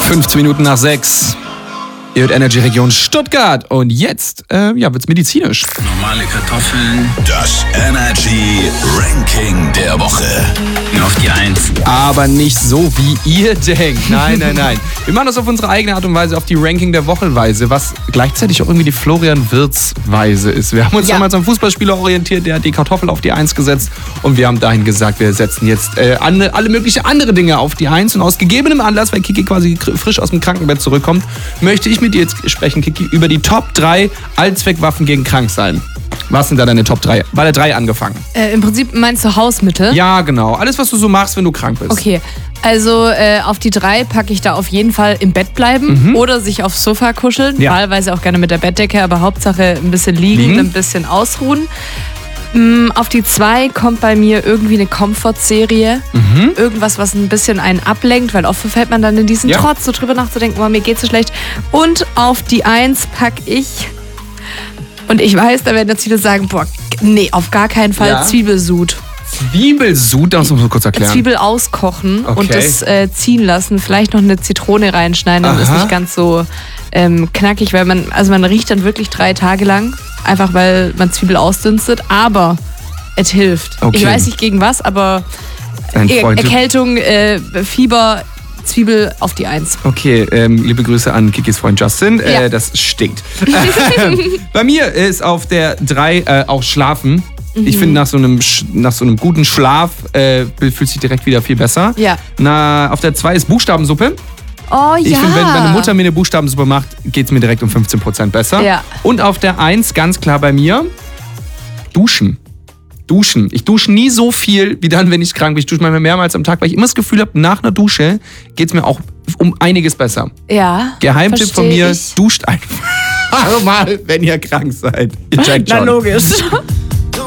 15 Minuten nach 6. Ihr hört Energy Region Stuttgart. Und jetzt wird's medizinisch. Normale Kartoffeln. Das Energy Ranking der Woche. Auf die 1. Aber nicht so, wie ihr denkt. Nein. Wir machen das auf unsere eigene Art und Weise, auf die Ranking der Wochenweise, was gleichzeitig auch irgendwie die Florian Wirtz-Weise ist. Wir haben uns damals am Fußballspieler orientiert, der hat die Kartoffel auf die 1 gesetzt. Und wir haben dahin gesagt, wir setzen jetzt alle möglichen andere Dinge auf die 1. Und aus gegebenem Anlass, weil Kiki quasi frisch aus dem Krankenbett zurückkommt, möchte ich mit dir jetzt sprechen, Kiki, über die Top 3 Allzweckwaffen gegen Kranksein. Was sind da deine Top 3? Bei der 3 angefangen. Im Prinzip meinst du Hausmittel? Ja, genau. Alles, was du so machst, wenn du krank bist. Okay, also auf die 3 packe ich da auf jeden Fall im Bett bleiben oder sich aufs Sofa kuscheln. Ja. Wahlweise auch gerne mit der Bettdecke, aber Hauptsache ein bisschen liegen, ein bisschen ausruhen. Auf die 2 kommt bei mir irgendwie eine Comfort-Serie. Irgendwas, was ein bisschen einen ablenkt, weil oft verfällt man dann in diesen Trotz, so drüber nachzudenken, oh, mir geht's so schlecht. Und auf die 1 packe ich, und ich weiß, da werden jetzt viele sagen, boah, nee, auf gar keinen Fall, Zwiebelsud. Zwiebelsud, das muss man kurz erklären. Zwiebel auskochen und das ziehen lassen. Vielleicht noch eine Zitrone reinschneiden, dann ist nicht ganz so knackig, weil man riecht dann wirklich 3 Tage lang, einfach weil man Zwiebel ausdünstet, aber es hilft. Okay. Ich weiß nicht gegen was, aber Freund. Erkältung, Fieber, Zwiebel auf die 1. Okay, liebe Grüße an Kikis Freund Justin. Das stinkt. Bei mir ist auf der 3 auch Schlafen. Ich finde, nach so einem guten Schlaf fühlt sich direkt wieder viel besser. Ja. Auf der 2 ist Buchstabensuppe. Oh ja. Ich finde, wenn meine Mutter mir eine Buchstabensuppe macht, geht es mir direkt um 15% besser. Ja. Und auf der 1, ganz klar bei mir, Duschen. Ich dusche nie so viel, wie dann, wenn ich krank bin. Ich dusche manchmal mehrmals am Tag, weil ich immer das Gefühl habe, nach einer Dusche geht es mir auch um einiges besser. Ja. Geheimtipp von mir, duscht einfach mal, wenn ihr krank seid. Ihr checkt schon. Na logisch.